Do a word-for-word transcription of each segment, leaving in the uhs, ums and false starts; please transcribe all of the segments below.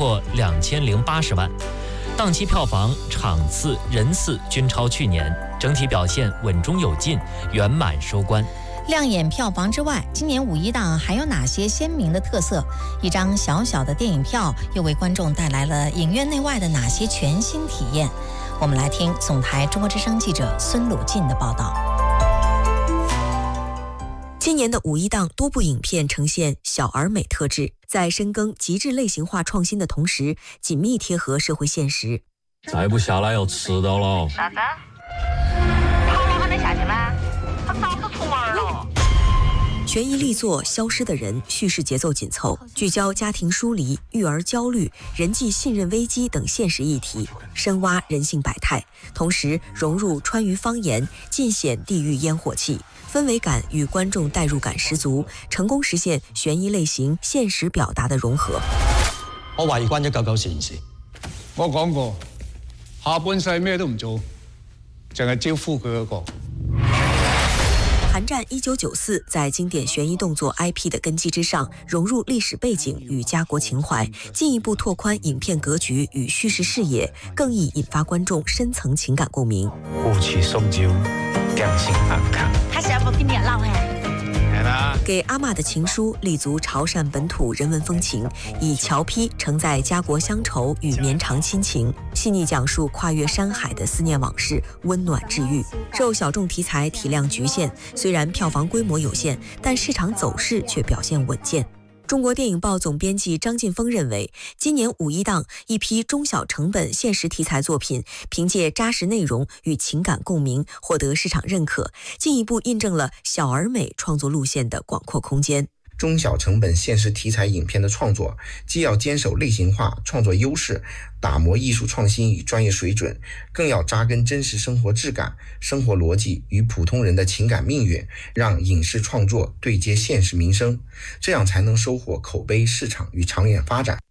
破两千零八十万。档期票房、场次、人次均超去年，整体表现稳中有进，圆满收官。 亮眼票房之外，今年五一档还有哪些鲜明的特色？一张小小的电影票又为观众带来了影院内外的哪些全新体验？我们来听总台中国之声记者孙鲁进的报道。 今年的五一档多部影片呈现小而美特质，在深耕极致类型化创新的同时，紧密贴合社会现实。 再不下来要迟到了。 啥子？好了还没下去吗？他早就出门了。 悬疑力作《消失的人》叙事节奏紧凑，聚焦家庭疏离、育儿焦虑、人际信任危机等现实议题，深挖人性百态，同时融入川渝方言，尽显地域烟火气，氛围感与观众代入感十足，成功实现悬疑类型现实表达的融合。 我懷疑關咗九九事事。 我講過，下半世咩都唔做，淨係招呼佢嗰個。 寒戰一九九四在經典懸疑動作 I P 的根基之上，融入歷史背景與家國情懷，進一步拓寬影片格局與敘事視野，更易引發觀眾深層情感共鳴。 互取送酒，兩性安康。 他是要不跟你老哎？ 给阿嬷的情书立足潮汕本土人文风情，以侨批承载家国乡愁与绵长亲情，细腻讲述跨越山海的思念往事，温暖治愈。受小众题材体量局限，虽然票房规模有限，但市场走势却表现稳健。中国电影报总编辑张晋峰认为，今年五一档一批中小成本现实题材作品，凭借扎实内容与情感共鸣，获得市场认可，进一步印证了小而美创作路线的广阔空间。 中小成本现实题材影片的创作，既要坚守类型化创作优势，打磨艺术创新与专业水准，更要扎根真实生活质感、生活逻辑与普通人的情感命运，让影视创作对接现实民生，这样才能收获口碑、市场与长远发展。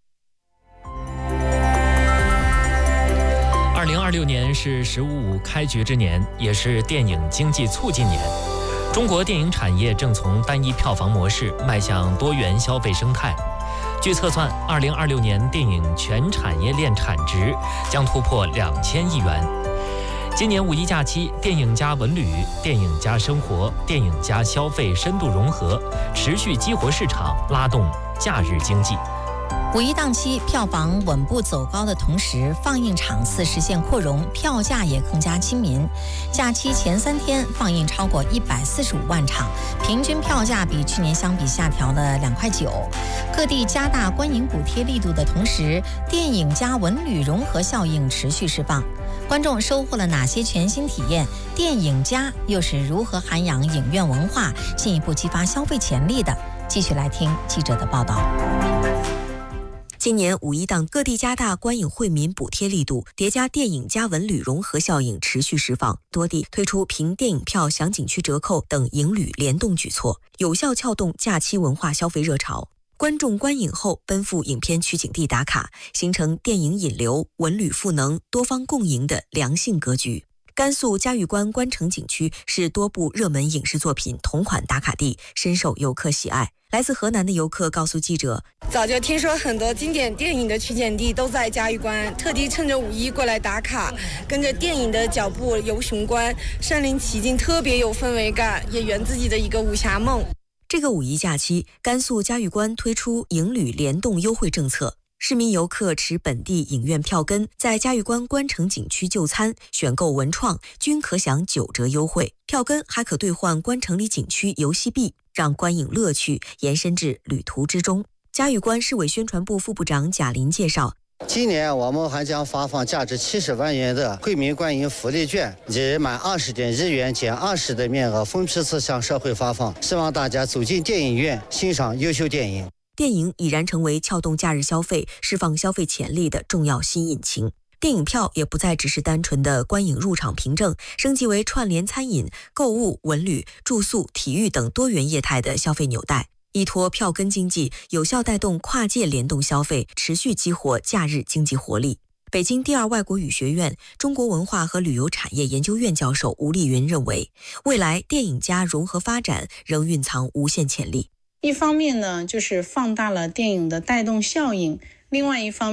二零二六年是“十五五”开局之年，也是电影经济促进年。中国电影产业正从单一票房模式迈向多元消费生态。据测算，二零二六年电影全产业链产值将突破两千亿元。今年五一假期，电影加文旅、电影加生活、电影加消费深度融合，持续激活市场，拉动假日经济。 五一档期票房稳步走高的同时，放映场次实现扩容，票价也更加亲民。假期前三天放映超过一百四十五万场，平均票价比去年相比下调了两块九。各地加大观影补贴力度的同时，电影加文旅融合效应持续释放。观众收获了哪些全新体验？电影加又是如何涵养影院文化，进一步激发消费潜力的？继续来听记者的报道。 今年五一档各地加大观影惠民补贴力度，叠加电影加文旅融合效应持续释放，多地推出凭电影票享景区折扣等影旅联动举措，有效撬动假期文化消费热潮。观众观影后奔赴影片取景地打卡，形成电影引流、文旅赋能、多方共赢的良性格局。甘肃嘉峪关关城景区是多部热门影视作品同款打卡地，深受游客喜爱。来自河南的游客告诉记者， 早就听说很多经典电影的取景地都在嘉峪关，特地趁着五一过来打卡，跟着电影的脚步游雄关，身临其境，特别有氛围感，也圆自己的一个武侠梦。 这个五一假期，甘肃嘉峪关推出影旅联动优惠政策，市民游客持本地影院票根，在嘉峪关关城景区就餐、选购文创，均可享九折优惠。票根还可兑换关城里景区游戏币，让观影乐趣延伸至旅途之中。嘉峪关市委宣传部副部长贾林介绍， 今年我们还将发放价值七十万元的惠民观影福利券，以满二十点日元减二十的面额分批次向社会发放，希望大家走进电影院欣赏优秀电影。 电影已然成为撬动假日消费、释放消费潜力的重要新引擎。电影票也不再只是单纯的观影入场凭证，升级为串联餐饮、购物、文旅、住宿、体育等多元业态的消费纽带。依托票根经济，有效带动跨界联动消费，持续激活假日经济活力。北京第二外国语学院中国文化和旅游产业研究院教授吴丽云认为，未来电影加融合发展仍蕴藏无限潜力。 一方面呢，就是放大了电影的带动效应，另外一方面